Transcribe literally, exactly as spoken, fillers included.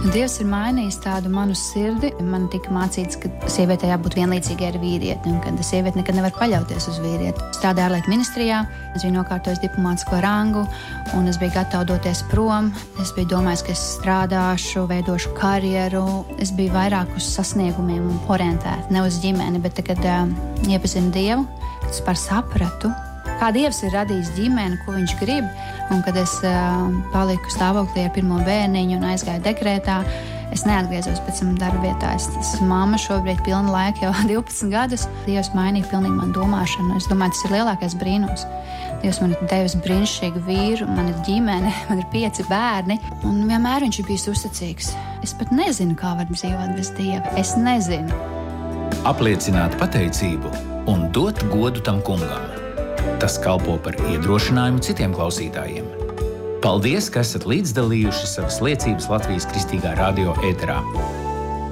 Dievs ir mainījis tādu manu sirdi. Man tika mācīts, ka sievietei jābūt vienlīdzīgai ar vīrieti, un ka sieviete nekad nevar paļauties uz vīrieti. Strādāju ārlietu ministrijā, es biju nokārtojis diplomātisko rangu, un es biju gatava doties prom. Es biju domājis, ka es strādāšu, veidošu karjeru. Es biju vairāk uz sasniegumiem orientēta, ne uz ģimeni, bet kad uh, iepazinu Dievu, kad es par sapratu, kā Dievs ir radījis ģimeni, ko viņš grib, un kad es uh, paliku stāvoklī ar pirmo bērniņu un aizgāju dekrētā, es neatgriezos pēc tam darba vietā. Es esmu mamma šobrīd pilna laika jau divpadsmit gadus. Dievs mainīja pilnīgi manu domāšanu. Es domāju, tas ir lielākais brīnums. Dievs man ir devis brīnišķīgu vīru, man ir ģimene, man ir pieci bērni, un vienmēr viņš ir bijis uzticīgs. Es pat nezinu, kā var dzīvot bez Dieva. Es nezinu. Apliecināt pateicību un dot godu tam kungam. Tas kalpo par iedrošinājumu citiem klausītājiem. Paldies, ka esat līdzdalījuši savas liecības Latvijas Kristīgā radio ēterā.